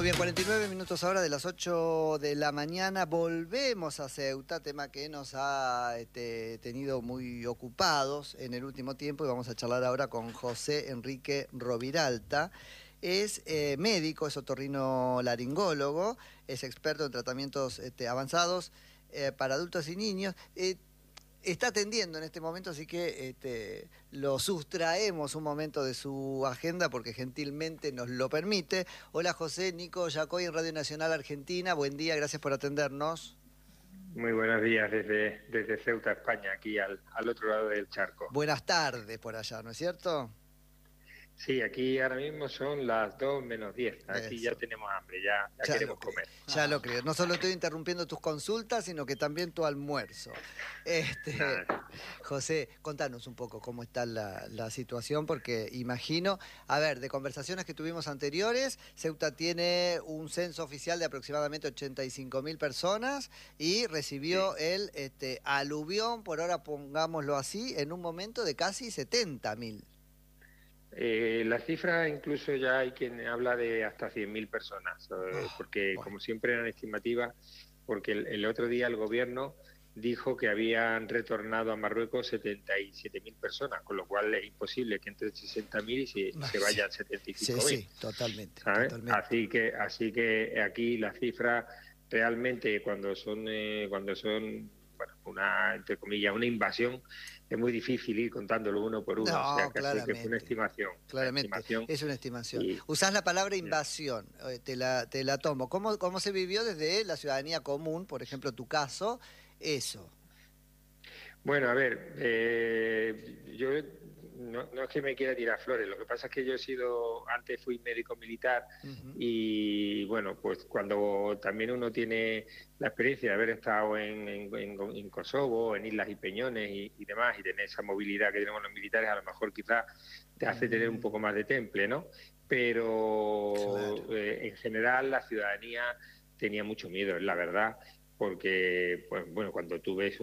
Muy bien, 49 minutos ahora de las 8 de la mañana. Volvemos a Ceuta, tema que nos ha tenido muy ocupados en el último tiempo, y vamos a charlar ahora con José Enrique Roviralta. Es médico, es otorrinolaringólogo, es experto en tratamientos avanzados para adultos y niños. Está atendiendo en este momento, así que lo sustraemos un momento de su agenda porque gentilmente nos lo permite. Hola José, Nico Yacoy en Radio Nacional Argentina. Buen día, gracias por atendernos. Muy buenos días desde Ceuta, España, aquí al otro lado del charco. Buenas tardes por allá, ¿no es cierto? Sí, aquí ahora mismo son las 2 menos 10. Aquí Eso. ya tenemos hambre, ya queremos comer. Ya lo creo. No solo estoy interrumpiendo tus consultas, sino que también tu almuerzo. Nada. José, contanos un poco cómo está la situación, porque imagino, a ver, de conversaciones que tuvimos anteriores, Ceuta tiene un censo oficial de aproximadamente 85.000 personas y recibió el aluvión, por ahora pongámoslo así, en un momento de casi 70.000. La cifra incluso ya hay quien habla de hasta 100.000 personas, porque Bueno. como siempre eran estimativas, porque el otro día el gobierno dijo que habían retornado a Marruecos 77.000 personas, con lo cual es imposible que entre 60.000 y se vayan 75.000. Sí, totalmente, ¿Sabes? totalmente. Así que aquí la cifra realmente cuando son bueno, una, entre comillas, una invasión, es muy difícil ir contándolo uno por uno. O sea, No, casi que fue una estimación. claramente, es una estimación. Y Usás la palabra invasión, te la tomo. ¿Cómo se vivió desde la ciudadanía común, por ejemplo, tu caso, eso? bueno, a ver, yo no es que me quiera tirar flores, lo que pasa es que yo antes fui médico militar y bueno, pues cuando también uno tiene la experiencia de haber estado en Kosovo, en Islas y Peñones y demás, y tener esa movilidad que tenemos los militares, a lo mejor quizás te hace tener un poco más de temple, ¿no? Pero Claro. en general la ciudadanía tenía mucho miedo, es la verdad, porque pues bueno, cuando tú ves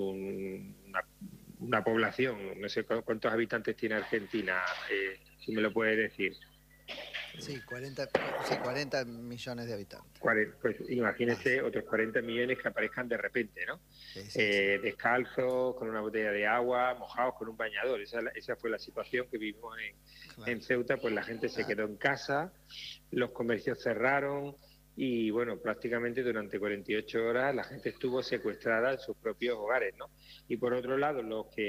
una población, no sé cuántos habitantes tiene Argentina, si me lo puedes decir. Sí, 40 millones de habitantes. Pues Más. imagínese otros 40 millones que aparezcan de repente, ¿no? Sí. Descalzos, con una botella de agua, mojados con un bañador. Esa fue la situación que vivimos en Claro, Ceuta, pues la gente se quedó en casa, los comercios cerraron y bueno, prácticamente durante 48 horas la gente estuvo secuestrada en sus propios hogares, ¿no? Y por otro lado,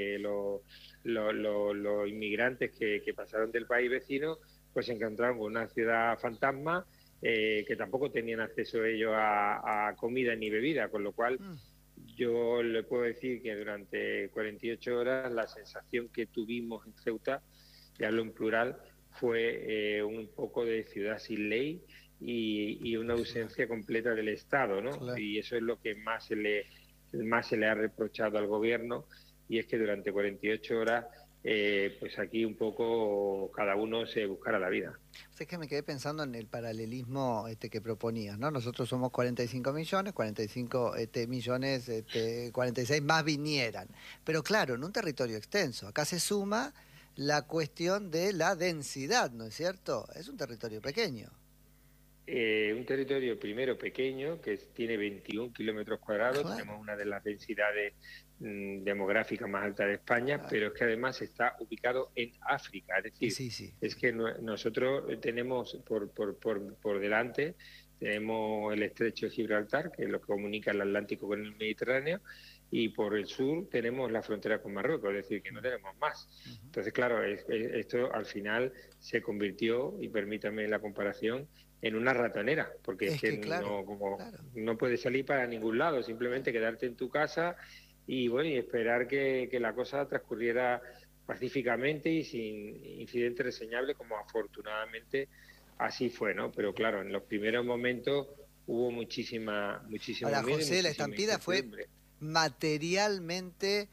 los inmigrantes que pasaron del país vecino, pues se encontraron con una ciudad fantasma, que tampoco tenían acceso ellos a comida ni bebida, con lo cual yo le puedo decir que durante 48 horas la sensación que tuvimos en Ceuta, y hablo en plural, fue un poco de ciudad sin ley y una ausencia completa del Estado, ¿no? claro. Y eso es lo que más se le ha reprochado al gobierno, y es que durante 48 horas pues aquí un poco cada uno se buscara la vida. Es que me quedé pensando en el paralelismo que proponías, ¿no? Nosotros somos 45 millones, 45 millones, 46 más vinieran. Pero claro, en un territorio extenso. Acá se suma la cuestión de la densidad, ¿no es cierto? Es un territorio pequeño. Un territorio primero pequeño, que tiene 21 kilómetros cuadrados, Claro, tenemos una de las densidades demográficas más altas de España, pero es que además está ubicado en África, es decir, sí. es que nosotros tenemos por delante, tenemos el estrecho de Gibraltar, que es lo que comunica el Atlántico con el Mediterráneo, y por el sur tenemos la frontera con Marruecos, es decir, que no tenemos más. Entonces, claro, esto al final se convirtió, y permítame la comparación, en una ratonera, porque es Es que que claro. no puedes salir para ningún lado, simplemente quedarte en tu casa y bueno, y esperar que la cosa transcurriera pacíficamente y sin incidentes reseñables, como afortunadamente así fue, ¿no? Pero claro, en los primeros momentos hubo muchísimo Ahora, miedo y José, la muchísima estampida fue incertidumbre. materialmente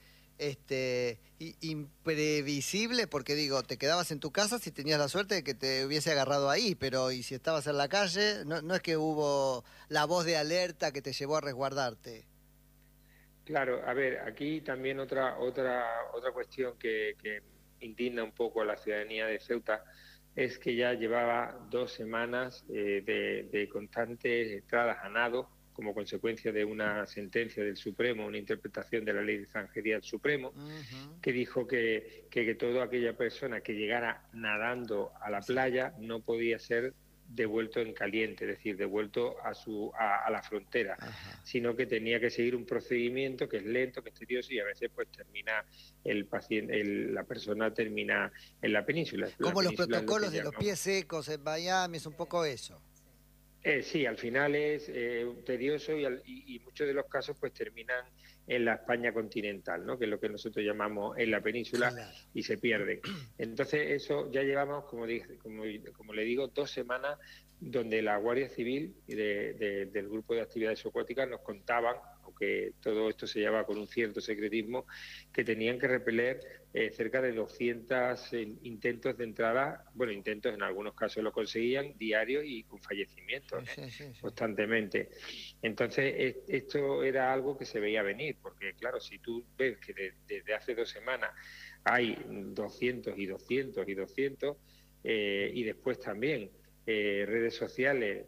imprevisible, porque digo, te quedabas en tu casa si tenías la suerte de que te hubiese agarrado ahí, pero y si estabas en la calle, no es que hubo la voz de alerta que te llevó a resguardarte. Claro, a ver, aquí también otra cuestión que indigna un poco a la ciudadanía de Ceuta, es que ya llevaba 2 semanas de constantes entradas a nado como consecuencia de una sentencia del Supremo, una interpretación de la ley de extranjería del Supremo, que dijo que toda aquella persona que llegara nadando a la playa no podía ser devuelto en caliente, es decir, devuelto a la frontera, sino que tenía que seguir un procedimiento que es lento, que es tedioso y a veces pues termina el paciente, la persona termina en la península. Como los Es lo que protocolos de los llamamos. pies secos en Miami, es un poco eso. Sí, al final es tedioso y muchos de los casos pues terminan en la España continental, ¿no? Que es lo que nosotros llamamos en la península, Claro. y se pierden. Entonces eso ya llevamos, como le digo, 2 semanas donde la Guardia Civil del Grupo de Actividades Acuáticas nos contaban, aunque todo esto se lleva con un cierto secretismo, que tenían que repeler cerca de 200 intentos de entrada, bueno, intentos en algunos casos lo conseguían, diarios y con fallecimientos constantemente. Entonces, esto era algo que se veía venir, porque claro, si tú ves que desde hace 2 semanas hay 200 y 200 y 200, y después también redes sociales,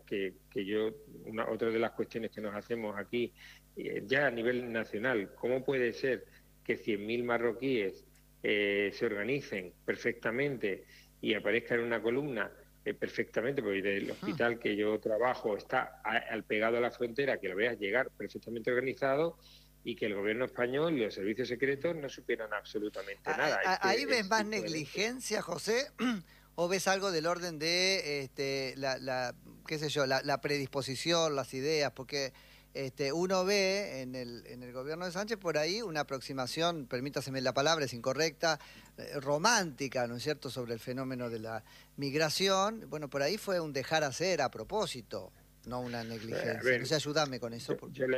otra de las cuestiones que nos hacemos aquí, ya a nivel nacional, ¿cómo puede ser que 100.000 marroquíes se organicen perfectamente y aparezcan en una columna perfectamente, porque el hospital que yo trabajo está al pegado a la frontera, que lo veas llegar perfectamente organizado, y que el gobierno español y los servicios secretos no supieran absolutamente nada? ¿Ahí ves más negligencia, José? ¿O ves algo del orden de qué sé yo, la predisposición, las ideas? Porque uno ve en el gobierno de Sánchez por ahí una aproximación, permítaseme la palabra, es incorrecta, romántica, ¿no es cierto?, sobre el fenómeno de la migración. Bueno, por ahí fue un dejar hacer a propósito, no una negligencia. No sé, ayúdame con eso.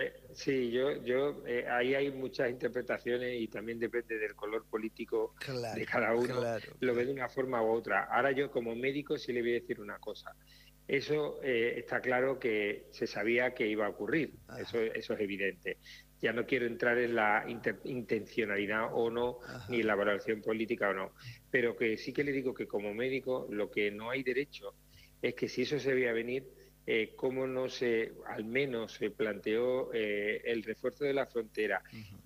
Ahí hay muchas interpretaciones y también depende del color político de Claro, cada uno, claro. Lo ve de una forma u otra. Ahora yo como médico sí le voy a decir una cosa. Eso está claro que se sabía que iba a ocurrir, eso es evidente. Ya no quiero entrar en la intencionalidad o no, ni en la valoración política o no, pero que sí que le digo que como médico lo que no hay derecho es que si eso se veía venir, cómo no al menos se planteó el refuerzo de la frontera,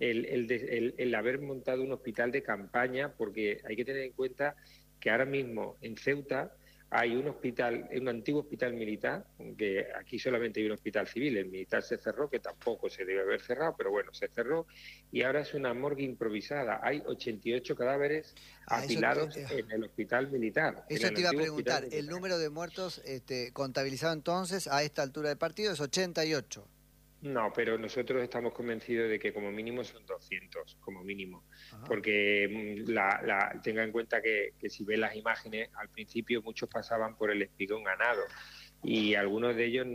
el haber montado un hospital de campaña, porque hay que tener en cuenta que ahora mismo en Ceuta hay un antiguo hospital militar, que aquí solamente hay un hospital civil, el militar se cerró, que tampoco se debe haber cerrado, pero bueno, se cerró, y ahora es una morgue improvisada. Hay 88 cadáveres apilados en el hospital militar. Eso te iba a preguntar, el número de muertos contabilizado entonces a esta altura del partido es 88. No, pero nosotros estamos convencidos de que como mínimo son 200, como mínimo. Porque tenga en cuenta que si ves las imágenes, al principio muchos pasaban por el espigón ganado y algunos de ellos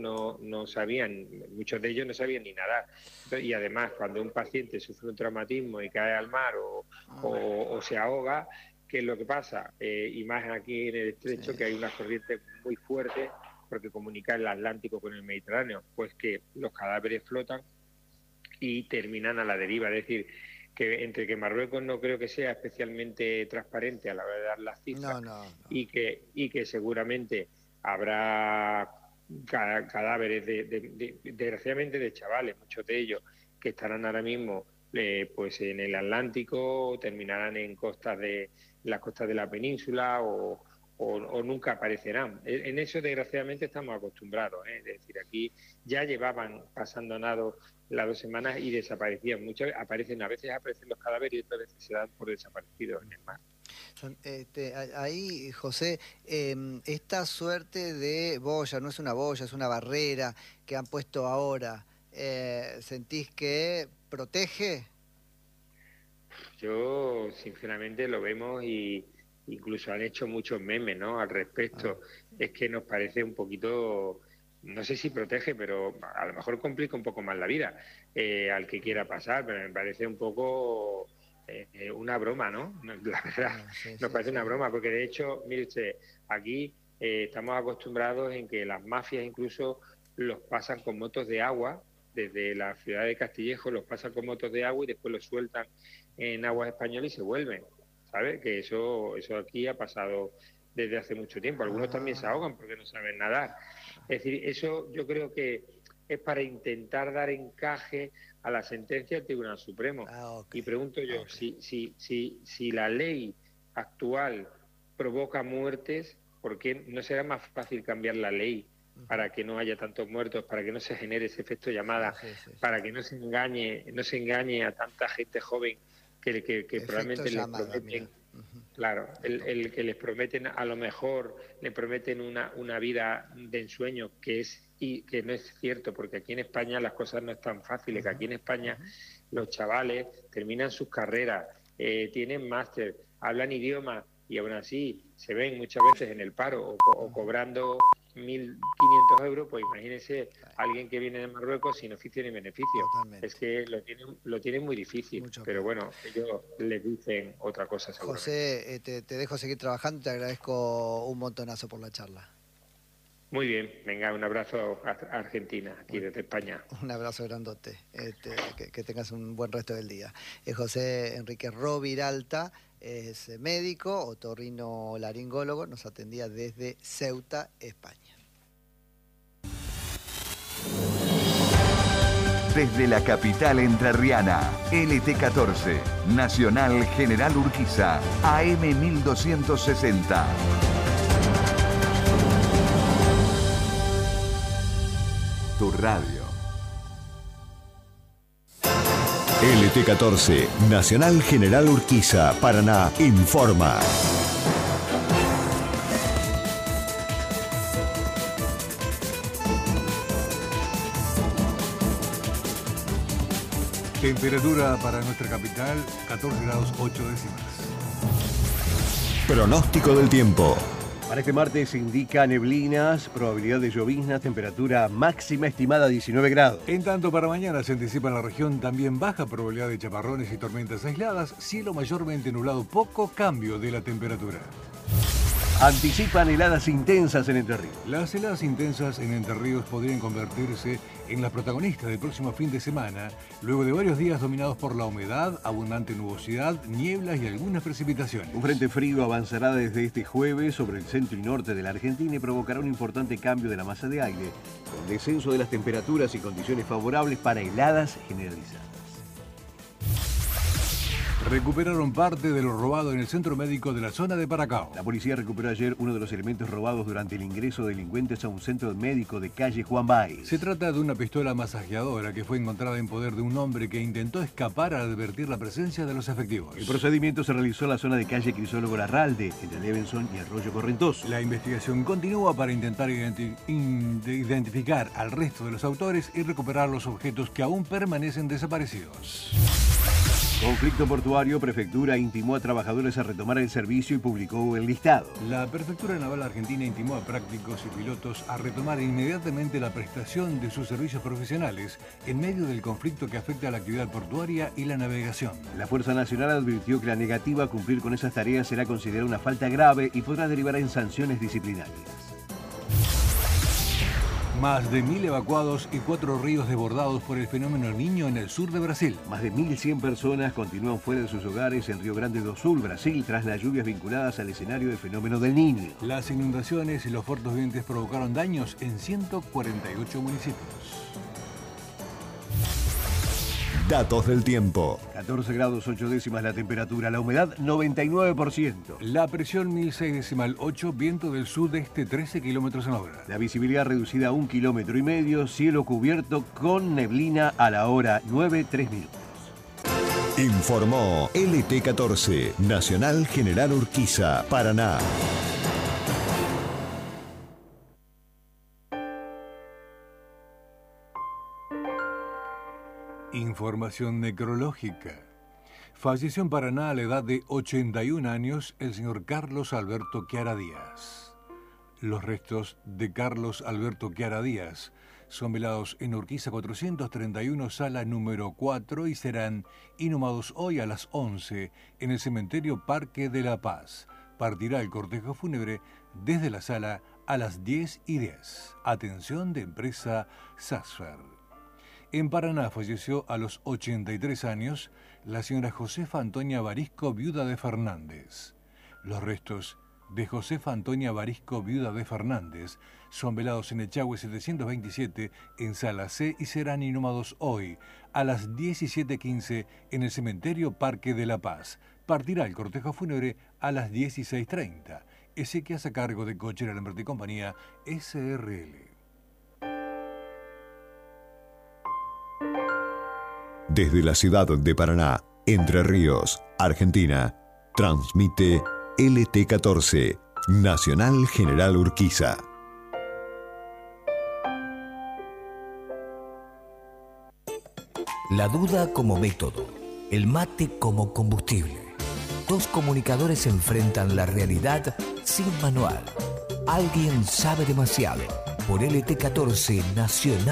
muchos de ellos no sabían ni nadar. Y además, cuando un paciente sufre un traumatismo y cae al mar o se ahoga, ¿qué es lo que pasa? Y más aquí en el estrecho, que hay unas corrientes muy fuertes, porque comunica el Atlántico con el Mediterráneo, pues que los cadáveres flotan y terminan a la deriva. Es decir, que entre que Marruecos no creo que sea especialmente transparente a la hora de dar las cifras, y que seguramente habrá cadáveres desgraciadamente de chavales, muchos de ellos que estarán ahora mismo pues en el Atlántico, o terminarán en las costas de la península o nunca aparecerán. En eso, desgraciadamente, estamos acostumbrados. Es decir, aquí ya llevaban pasando nado las 2 semanas y desaparecían. A veces aparecen los cadáveres y otras veces se dan por desaparecidos en el mar. Ahí, José, esta suerte de boya, no es una boya, es una barrera que han puesto ahora, ¿sentís que protege? Yo, sinceramente, lo vemos y incluso han hecho muchos memes, ¿no?, al respecto. Es que nos parece un poquito, no sé si protege, pero a lo mejor complica un poco más la vida al que quiera pasar, pero me parece un poco una broma, ¿no? La verdad, nos parece una broma, porque de hecho, mire usted, aquí estamos acostumbrados en que las mafias incluso los pasan con motos de agua, desde la ciudad de Castillejo los pasan con motos de agua y después los sueltan en aguas españolas y se vuelven, ¿sabes? Que eso aquí ha pasado desde hace mucho tiempo. Algunos también se ahogan porque no saben nadar. Es decir, eso yo creo que es para intentar dar encaje a la sentencia del Tribunal Supremo. Y pregunto yo, si la ley actual provoca muertes, ¿por qué no será más fácil cambiar la ley para que no haya tantos muertos, para que no se genere ese efecto llamada, para que no se engañe a tanta gente joven que probabmente les prometen, claro, el que les prometen, a lo mejor le prometen una vida de ensueño y que no es cierto, porque aquí en España las cosas no están fáciles, que aquí en España los chavales terminan sus carreras, tienen máster, hablan idiomas y aún así se ven muchas veces en el paro o cobrando 1.500 euros, pues imagínense alguien que viene de Marruecos sin oficio ni beneficio. Totalmente. Es que lo tienen muy difícil, pero bueno, ellos les dicen otra cosa seguramente. José, te dejo seguir trabajando, te agradezco un montonazo por la charla. Muy bien, venga, un abrazo a Argentina, aquí desde España. Un abrazo grandote, que tengas un buen resto del día. José Enrique Roviralta es médico, otorrinolaringólogo, nos atendía desde Ceuta, España. Desde la capital entrerriana, LT14, Nacional General Urquiza, AM 1260. Tu radio. LT14, Nacional General Urquiza, Paraná, informa. Temperatura para nuestra capital, 14 grados 8 décimas. Pronóstico del tiempo. Para este martes se indica neblinas, probabilidad de lloviznas, temperatura máxima estimada 19 grados. En tanto, para mañana se anticipa en la región también baja probabilidad de chaparrones y tormentas aisladas, cielo mayormente nublado, poco cambio de la temperatura. Anticipan heladas intensas en Entre Ríos. Las heladas intensas en Entre Ríos podrían convertirse en las protagonistas del próximo fin de semana, luego de varios días dominados por la humedad, abundante nubosidad, nieblas y algunas precipitaciones. Un frente frío avanzará desde este jueves sobre el centro y norte de la Argentina y provocará un importante cambio de la masa de aire, con descenso de las temperaturas y condiciones favorables para heladas generalizadas. Recuperaron parte de lo robado en el centro médico de la zona de Paracao. La policía recuperó ayer uno de los elementos robados durante el ingreso de delincuentes a un centro médico de calle Juan Baez. Se trata de una pistola masajeadora que fue encontrada en poder de un hombre que intentó escapar al advertir la presencia de los efectivos. El procedimiento se realizó en la zona de calle Crisólogo Larralde, entre Levenson y Arroyo Correntoso. La investigación continúa para intentar identificar al resto de los autores y recuperar los objetos que aún permanecen desaparecidos. Conflicto portuario, Prefectura intimó a trabajadores a retomar el servicio y publicó el listado. La Prefectura Naval Argentina intimó a prácticos y pilotos a retomar inmediatamente la prestación de sus servicios profesionales en medio del conflicto que afecta a la actividad portuaria y la navegación. La Fuerza Nacional advirtió que la negativa a cumplir con esas tareas será considerada una falta grave y podrá derivar en sanciones disciplinarias. Más de 1.000 evacuados y 4 ríos desbordados por el fenómeno El Niño en el sur de Brasil. Más de 1.100 personas continúan fuera de sus hogares en Río Grande do Sul, Brasil, tras las lluvias vinculadas al escenario del fenómeno del Niño. Las inundaciones y los fuertes vientos provocaron daños en 148 municipios. Datos del tiempo. 14 grados 8 décimas la temperatura, la humedad 99%. La presión 1006,8, viento del sudeste 13 kilómetros en hora. La visibilidad reducida a 1,5 kilómetros, cielo cubierto con neblina a la hora 9:03 minutos. Informó LT14, Nacional General Urquiza, Paraná. Información necrológica. Falleció en Paraná a la edad de 81 años el señor Carlos Alberto Chiara Díaz. Los restos de Carlos Alberto Chiara Díaz son velados en Urquiza 431, sala número 4, y serán inhumados hoy a las 11 en el cementerio Parque de la Paz. Partirá el cortejo fúnebre desde la sala a las 10:10. Atención de empresa Sasfer. En Paraná falleció a los 83 años la señora Josefa Antonia Barisco, viuda de Fernández. Los restos de Josefa Antonia Barisco, viuda de Fernández, son velados en Echagüe 727 en Sala C y serán inhumados hoy a las 17:15 en el cementerio Parque de la Paz. Partirá el cortejo fúnebre a las 16:30. Exequias a cargo de Cochera Lamberti y Compañía, SRL. Desde la ciudad de Paraná, Entre Ríos, Argentina, transmite LT14, Nacional General Urquiza. La duda como método, el mate como combustible. Dos comunicadores enfrentan la realidad sin manual. Alguien sabe demasiado. Por LT14 Nacional.